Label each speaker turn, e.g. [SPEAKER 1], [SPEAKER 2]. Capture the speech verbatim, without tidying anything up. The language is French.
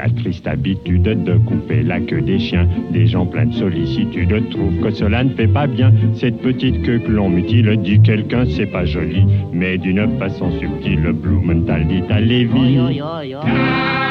[SPEAKER 1] la triste habitude de couper la queue des chiens. Des gens pleins de sollicitude trouvent que cela ne fait pas bien. Cette petite queue que l'on mutile, dit quelqu'un, c'est pas joli. Mais d'une façon subtile, Blumenthal dit à Lévi.